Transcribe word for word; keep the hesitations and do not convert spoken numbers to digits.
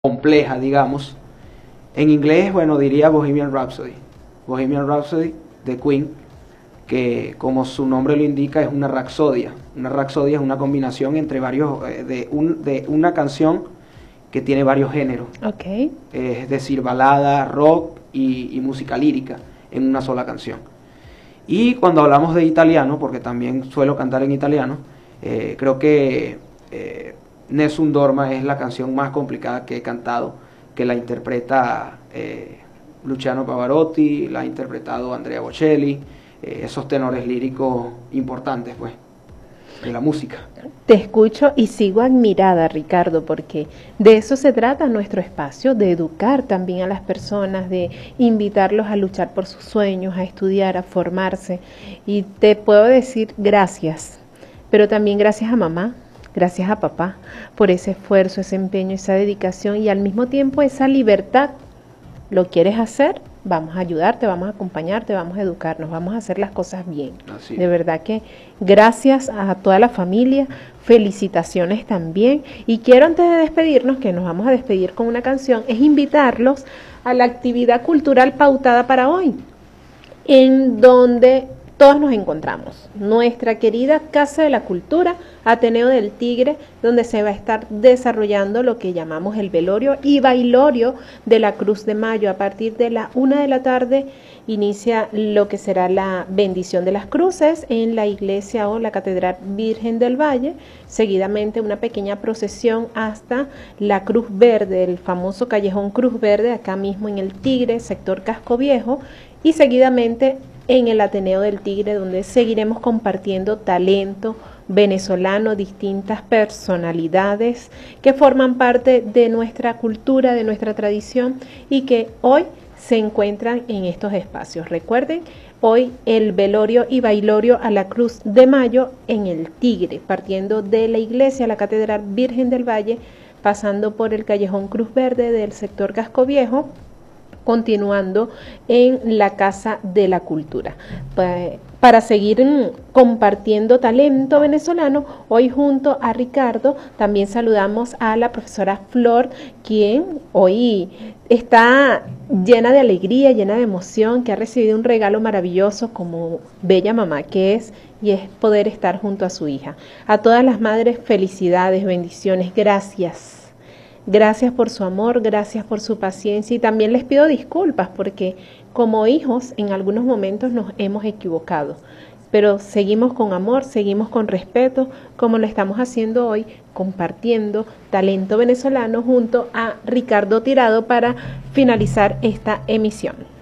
compleja, digamos. En inglés, bueno, diría Bohemian Rhapsody. Bohemian Rhapsody de Queen, que como su nombre lo indica es una rapsodia. Una rapsodia es una combinación entre varios, eh, de, un, de una canción que tiene varios géneros. Okay. Eh, es decir, balada, rock y, y música lírica en una sola canción. Y cuando hablamos de italiano, porque también suelo cantar en italiano, eh, creo que eh, Nessun Dorma es la canción más complicada que he cantado, que la interpreta eh, Luciano Pavarotti, la ha interpretado Andrea Bocelli, eh, esos tenores líricos importantes, pues, de la música. Te escucho y sigo admirada, Ricardo, porque de eso se trata nuestro espacio, de educar también a las personas, de invitarlos a luchar por sus sueños, a estudiar, a formarse. Y te puedo decir gracias, pero también gracias a mamá, gracias a papá, por ese esfuerzo, ese empeño, esa dedicación y al mismo tiempo esa libertad. ¿Lo quieres hacer? Vamos a ayudarte, vamos a acompañarte, vamos a educarnos, vamos a hacer las cosas bien. Así. De verdad que gracias a toda la familia, felicitaciones también. Y quiero antes de despedirnos, que nos vamos a despedir con una canción, es invitarlos a la actividad cultural pautada para hoy, en donde todos nos encontramos. Nuestra querida Casa de la Cultura, Ateneo del Tigre, donde se va a estar desarrollando lo que llamamos el velorio y bailorio de la Cruz de Mayo. A partir de la una de la tarde inicia lo que será la bendición de las cruces en la iglesia o la Catedral Virgen del Valle. Seguidamente una pequeña procesión hasta la Cruz Verde, el famoso callejón Cruz Verde, acá mismo en el Tigre, sector Casco Viejo, y seguidamente en el Ateneo del Tigre, donde seguiremos compartiendo talento venezolano, distintas personalidades que forman parte de nuestra cultura, de nuestra tradición y que hoy se encuentran en estos espacios. Recuerden, hoy el velorio y bailorio a la Cruz de Mayo en el Tigre, partiendo de la iglesia, la Catedral Virgen del Valle, pasando por el callejón Cruz Verde del sector Casco Viejo, continuando en la Casa de la Cultura. Para seguir compartiendo talento venezolano, hoy junto a Ricardo también saludamos a la profesora Flor, quien hoy está llena de alegría, llena de emoción, que ha recibido un regalo maravilloso como bella mamá que es, y es poder estar junto a su hija. A todas las madres, felicidades, bendiciones, gracias. Gracias por su amor, gracias por su paciencia y también les pido disculpas porque como hijos en algunos momentos nos hemos equivocado, pero seguimos con amor, seguimos con respeto como lo estamos haciendo hoy, compartiendo talento venezolano junto a Ricardo Tirado para finalizar esta emisión.